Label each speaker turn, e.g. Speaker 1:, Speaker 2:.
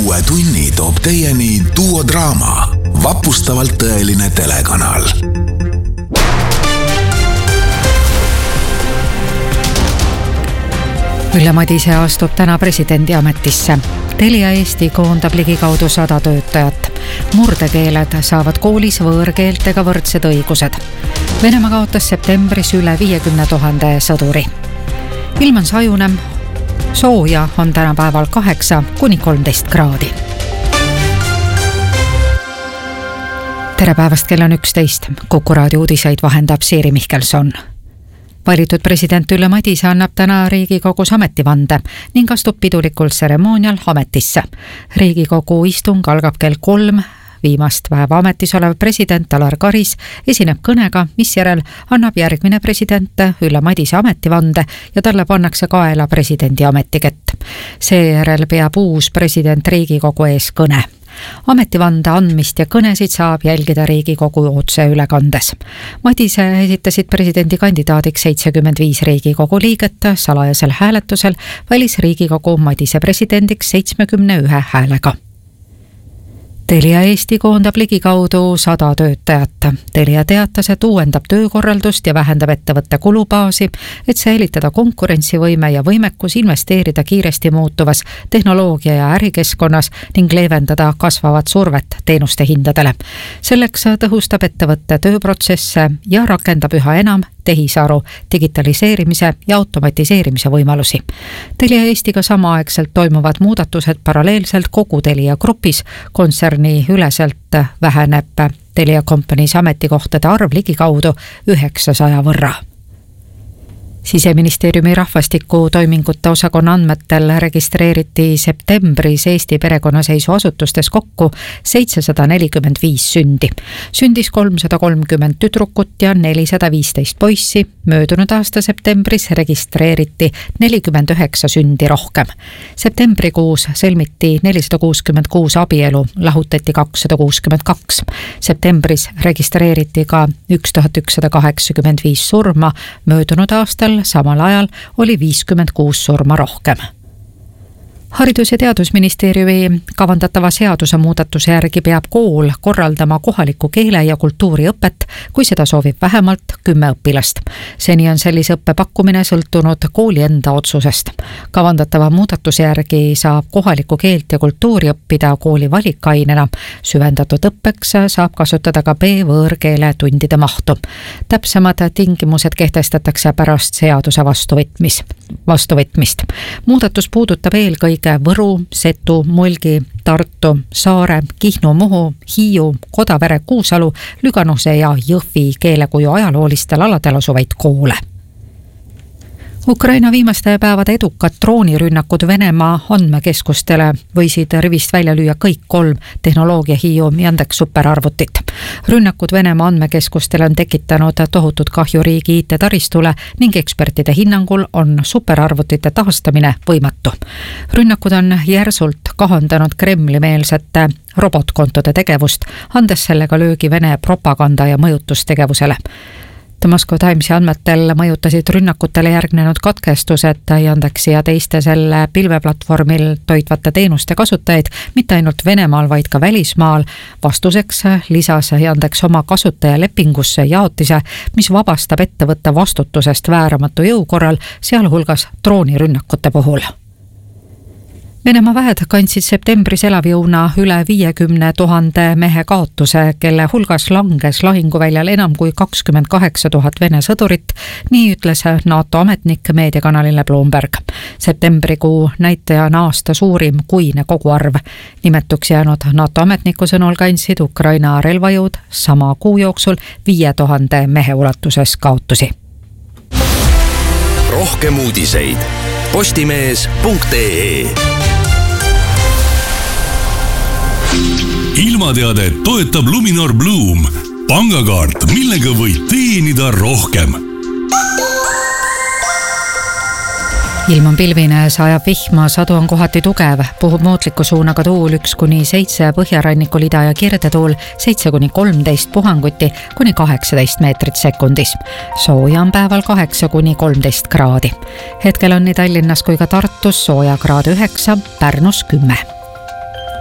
Speaker 1: Uue tunni toob teieni Duo Draama, vapustavalt tõeline telekanal.
Speaker 2: Ülle Madise astub täna presidendi ametisse. Telia Eesti koondab ligikaudu 100 töötajat. Murdekeeled saavad koolis võõrkeeltega võrdsed õigused. Venemaa kaotas septembris üle 50 000 sõduri. Ilm on sajune, sooja on tänapäeval 8–13 kraadi. Tere päevast, kell on 11. Kuku raadio uudiseid vahendab Siiri Mihkelson. Valitud president Ülle Madise annab täna Riigikogus ametivande ning astub pidulikul tseremoonial ametisse. Riigikogu istung algab kell 3. Viimast päeva ametis olev president Alar Karis esineb kõnega, mis järel annab järgmine president Ülle Madise ametivande ja talle pannakse kaela presidendi ametikett. Seejärel peab uus president Riigikogu ees kõne. Ametivande andmist ja kõnesid saab jälgida Riigikogu otseülekandes. Madise esitasid presidendi kandidaadiks 75 Riigikogu liiget, salajasel hääletusel valis Riigikogu Madise presidendiks 71 häälega. Telia Eesti koondab ligikaudu 100 töötajat. Telia teatas, et uuendab töökorraldust ja vähendab ettevõtte kulubaasi, et säilitada konkurentsivõime ja võimekus investeerida kiiresti muutuvas tehnoloogia ja ärikeskkonnas ning leevendada kasvavat survet teenuste hindadele. Selleks tõhustab ettevõtte tööprotsesse ja rakendab üha enam tehisaru, digitaliseerimise ja automatiseerimise võimalusi. Telia Eestiga samaaegselt toimuvad muudatused paralleelselt kogu Telia grupis. Kontserni üleselt väheneb Telia Companies ametikohtade arv ligikaudu 900 võrra. Siseministeeriumi rahvastiku toimingute osakonna andmetel registreeriti septembris Eesti perekonnaseisu asutustes kokku 745 sündi. Sündis 330 tüdrukut ja 415 poissi. Möödunud aasta septembris registreeriti 49 sündi rohkem. Septembrikuus sõlmiti 466 abielu, lahutati 262. Septembris registreeriti ka 1185 surma, möödunud aastal samal ajal oli 56 surma rohkem. Haridus- ja Teadusministeeriumi kavandatava seaduse muudatuse järgi peab kool korraldama kohaliku keele ja kultuuri õpet, kui seda soovib vähemalt 10 õpilast. Seni on sellise õppe pakkumine sõltunud kooli enda otsusest. Kavandatava muudatuse järgi saab kohalikku keelt ja kultuuri õppida kooli valikainena. Süvendatud õppeks saab kasutada ka B-võõrkeele tundide mahtu. Täpsemad tingimused kehtestatakse pärast seaduse vastuvõtmist. Muudatus puudutab eelkõige Võru, Setu, Mulgi, Tartu, Saare, Kihnu, Muhu, Hiiu, Kodavere, Kuusalu, Lüganuse ja Jõhvi keelekuju ajaloolistel aladel asuvaid koole. Ukraina viimaste päevade edukad droonirünnakud Venemaa andmekeskustele võisid rivist välja lüüa kõik 3 tehnoloogia Hiiu Yandex superarvutit. Rünnakud Venemaa andmekeskustele on tekitanud tohutut kahju riigi IT-taristule ning ekspertide hinnangul on superarvutite taastamine võimatu. Rünnakud on järsult kahandanud Kremli-meelsete robotkontode tegevust, andes sellega löögi Vene propaganda ja mõjutustegevusele. The Moscow Timesi andmetel mõjutasid rünnakutele järgnenud katkestused Yandexi ja teiste selle pilveplatvormil toitvate teenuste kasutajaid mitte ainult Venemaal, vaid ka välismaal. Vastuseks lisas Yandex oma kasutajalepingusse jaotise, mis vabastab ettevõtte vastutusest vääramatu jõu korral, sealhulgas droonirünnakute puhul. Venemaa väed kandsid septembris elavjõuna üle 50 000 mehe kaotuse, kelle hulgas langes lahinguväljal enam kui 28 000 Vene sõdurit, nii ütles NATO ametnik meediakanalile Bloomberg. Septembrikuu näitaja on aasta suurim kuine koguarv. Nimetuks jäänud NATO ametniku sõnul kandsid Ukraina relvajõud sama kuu jooksul 5000 mehe ulatuses kaotusi.
Speaker 1: Rohkem uudiseid postimees.ee.
Speaker 3: Ilmateade toetab Luminor Bloom, pangakaart, millega võid teenida rohkem.
Speaker 2: Ilm on pilvine, sajab vihma, sadu on kohati tugev, puhub muutliku suunaga tuul 1–7, põhjarannikul ida- ja kirdetuul 7–13 puhanguti kuni 18 meetrit sekundis. Sooja on päeval 8–13 kraadi. Hetkel on nii Tallinnas kui ka Tartus sooja kraad 9, Pärnus 10.